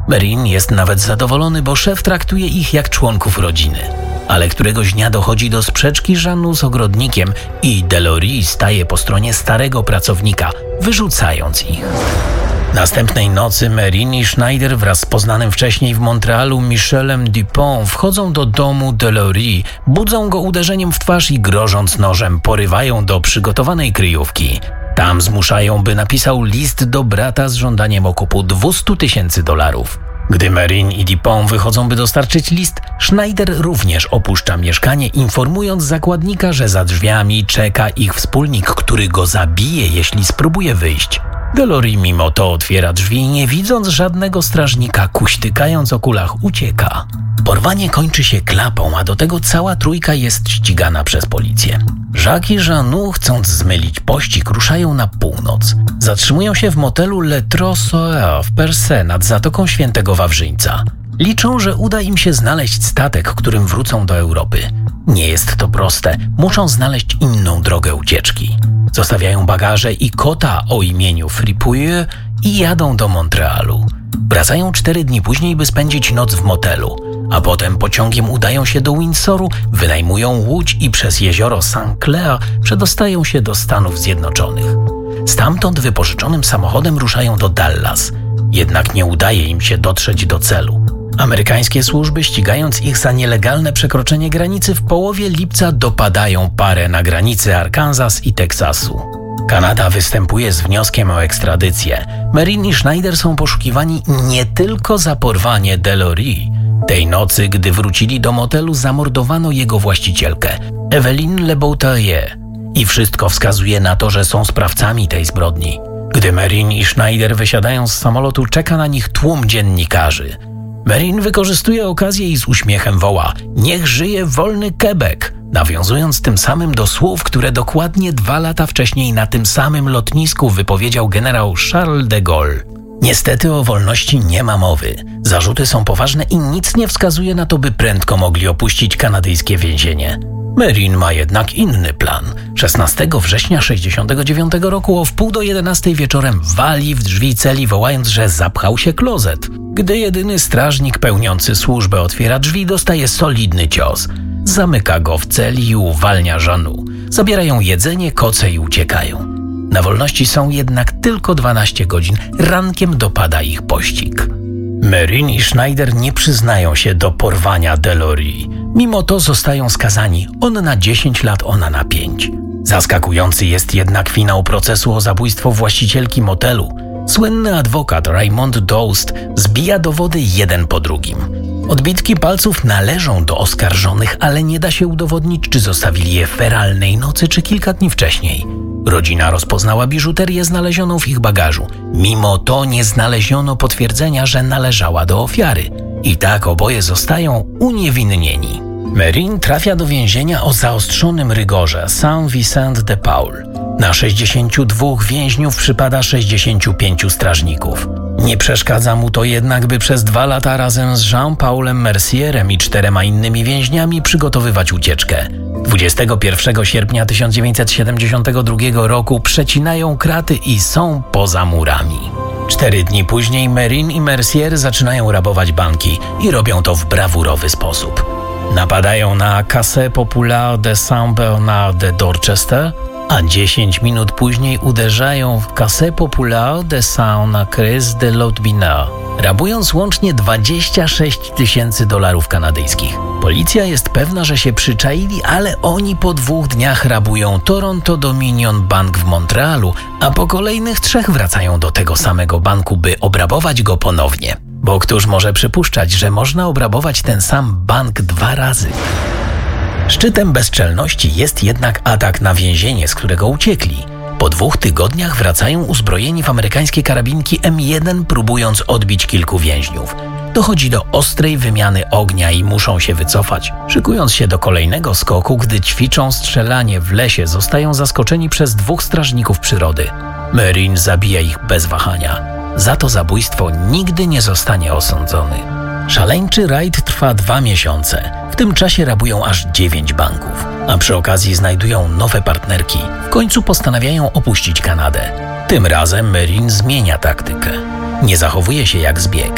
Merin jest nawet zadowolony, bo szef traktuje ich jak członków rodziny. Ale któregoś dnia dochodzi do sprzeczki Jeanu z ogrodnikiem i Delory staje po stronie starego pracownika, wyrzucając ich. Następnej nocy Merin i Schneider wraz z poznanym wcześniej w Montrealu Michelem Dupont wchodzą do domu Delory, budzą go uderzeniem w twarz i grożąc nożem porywają do przygotowanej kryjówki. Tam zmuszają, by napisał list do brata z żądaniem okupu $200,000. Gdy Merin i Dupont wychodzą, by dostarczyć list, Schneider również opuszcza mieszkanie, informując zakładnika, że za drzwiami czeka ich wspólnik, który go zabije, jeśli spróbuje wyjść. Delory mimo to otwiera drzwi i nie widząc żadnego strażnika, kuśtykając o kulach, ucieka. Porwanie kończy się klapą, a do tego cała trójka jest ścigana przez policję. Jacques i Jeanu, chcąc zmylić pościg, ruszają na północ. Zatrzymują się w motelu Le Trousseau w Percé nad Zatoką Świętego Wawrzyńca. Liczą, że uda im się znaleźć statek, którym wrócą do Europy. Nie jest to proste, muszą znaleźć inną drogę ucieczki. Zostawiają bagaże i kota o imieniu Fripouille i jadą do Montrealu. Wracają 4 dni później, by spędzić noc w motelu, a potem pociągiem udają się do Windsoru, wynajmują łódź i przez jezioro St. Clair przedostają się do Stanów Zjednoczonych. Stamtąd wypożyczonym samochodem ruszają do Dallas, jednak nie udaje im się dotrzeć do celu. Amerykańskie służby, ścigając ich za nielegalne przekroczenie granicy, w połowie lipca dopadają parę na granicy Arkansas i Teksasu. Kanada występuje z wnioskiem o ekstradycję. Merin i Schneider są poszukiwani nie tylko za porwanie Delory. Tej nocy, gdy wrócili do motelu, zamordowano jego właścicielkę, Evelyn Leboutillier. I wszystko wskazuje na to, że są sprawcami tej zbrodni. Gdy Merin i Schneider wysiadają z samolotu, czeka na nich tłum dziennikarzy. Merin wykorzystuje okazję i z uśmiechem woła: „Niech żyje wolny Quebec”, nawiązując tym samym do słów, które dokładnie 2 lata wcześniej na tym samym lotnisku wypowiedział generał Charles de Gaulle. Niestety o wolności nie ma mowy. Zarzuty są poważne i nic nie wskazuje na to, by prędko mogli opuścić kanadyjskie więzienie. Merin ma jednak inny plan. 16 września 1969 roku o 10:30 wieczorem wali w drzwi celi, wołając, że zapchał się klozet. Gdy jedyny strażnik pełniący służbę otwiera drzwi, dostaje solidny cios. Zamyka go w celi i uwalnia Jeanu. Zabierają jedzenie, koce i uciekają. Na wolności są jednak tylko 12 godzin. Rankiem dopada ich pościg. Merin i Schneider nie przyznają się do porwania Delory. Mimo to zostają skazani, on na 10 lat, ona na 5. Zaskakujący jest jednak finał procesu o zabójstwo właścicielki motelu. Słynny adwokat Raymond Doust zbija dowody jeden po drugim. Odbitki palców należą do oskarżonych, ale nie da się udowodnić, czy zostawili je feralnej nocy, czy kilka dni wcześniej. Rodzina rozpoznała biżuterię znalezioną w ich bagażu. Mimo to nie znaleziono potwierdzenia, że należała do ofiary. I tak oboje zostają uniewinnieni. Merin trafia do więzienia o zaostrzonym rygorze Saint-Vicent-de-Paul. Na 62 więźniów przypada 65 strażników. Nie przeszkadza mu to jednak, by przez 2 lata razem z Jean-Paulem Mercierem i 4 innymi więźniami przygotowywać ucieczkę. 21 sierpnia 1972 roku przecinają kraty i są poza murami. 4 dni później Merin i Mercier zaczynają rabować banki i robią to w brawurowy sposób. Napadają na Caisse Populaire de Saint-Bernard de Dorchester, a 10 minut później uderzają w Caisse Populaire de Saint-Nacrez de Lotbinière, rabując łącznie $26,000 kanadyjskich. Policja jest pewna, że się przyczaili, ale oni po 2 dniach rabują Toronto Dominion Bank w Montrealu, a po kolejnych 3 wracają do tego samego banku, by obrabować go ponownie. Bo któż może przypuszczać, że można obrabować ten sam bank 2 razy? Szczytem bezczelności jest jednak atak na więzienie, z którego uciekli. Po 2 tygodniach wracają uzbrojeni w amerykańskie karabinki M1, próbując odbić kilku więźniów. Dochodzi do ostrej wymiany ognia i muszą się wycofać. Szykując się do kolejnego skoku, gdy ćwiczą strzelanie w lesie, zostają zaskoczeni przez 2 strażników przyrody. Merin zabija ich bez wahania. Za to zabójstwo nigdy nie zostanie osądzony. Szaleńczy rajd trwa 2 miesiące. W tym czasie rabują aż 9 banków, a przy okazji znajdują nowe partnerki. W końcu postanawiają opuścić Kanadę. Tym razem Merin zmienia taktykę. Nie zachowuje się jak zbieg.